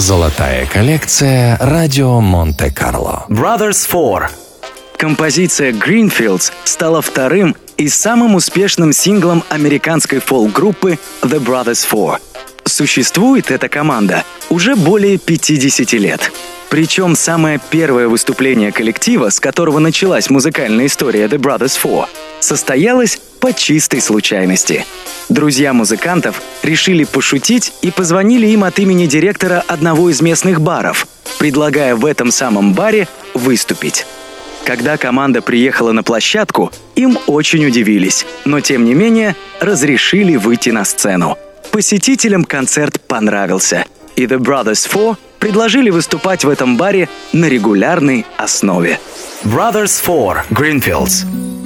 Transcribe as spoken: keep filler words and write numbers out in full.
Золотая коллекция «Радио Монте-Карло». Brothers Four. Композиция Greenfields стала вторым и самым успешным синглом американской фолк-группы The Brothers Four. Существует эта команда уже более пятидесяти лет. Причем самое первое выступление коллектива, с которого началась музыкальная история The Brothers Four, состоялось по чистой случайности. Друзья музыкантов решили пошутить и позвонили им от имени директора одного из местных баров, предлагая в этом самом баре выступить. Когда команда приехала на площадку, им очень удивились, но тем не менее разрешили выйти на сцену. Посетителям концерт понравился, и The Brothers Four предложили выступать в этом баре на регулярной основе. Brothers Four, Greenfields.